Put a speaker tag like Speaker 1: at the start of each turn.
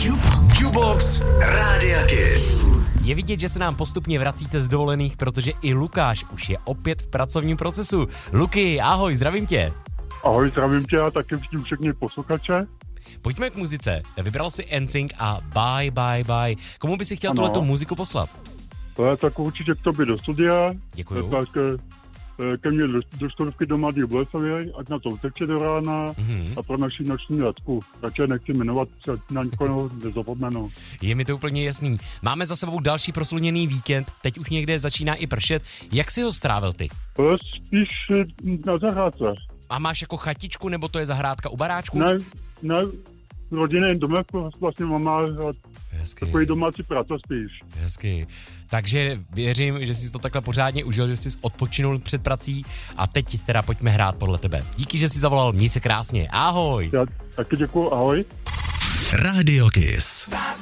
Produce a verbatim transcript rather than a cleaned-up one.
Speaker 1: Jukebox Rádia Kiss.
Speaker 2: Je vidět, že se nám postupně vracíte z dovolených, protože i Lukáš už je opět v pracovním procesu. Luky, ahoj, zdravím tě.
Speaker 3: Ahoj, zdravím tě a taky všichni všechny posluchače.
Speaker 2: Pojďme k muzice. Vybral si N Sync a Bye Bye Bye. Komu by si chtěl tuhletu muziku poslat?
Speaker 3: To je tak určitě k tobě do studia.
Speaker 2: Děkuju.
Speaker 3: Tak ke, ke mně do, do Štrovky do Mladý Boleslavy, ať na to uteče do rána mm-hmm. a pro naši noční letku. Takže nechci jmenovat, na nikoho nezapomenu.
Speaker 2: Je mi to úplně jasný. Máme za sebou další prosluněný víkend, teď už někde začíná i pršet. Jak si ho strávil ty?
Speaker 3: To je spíš na zahrádce.
Speaker 2: A máš jako chatičku, nebo to je zahrádka u baráčku?
Speaker 3: Ne, ne, rodinný domek vlastně má
Speaker 2: Hezky.
Speaker 3: Takový domácí práce spíš.
Speaker 2: Hezky. Takže věřím, že jsi to takhle pořádně užil, že jsi odpočinul před prací a teď teda pojďme hrát podle tebe. Díky, že jsi zavolal, měj se krásně. Ahoj.
Speaker 3: Já taky děkuju, ahoj.
Speaker 1: Rádio Kiss.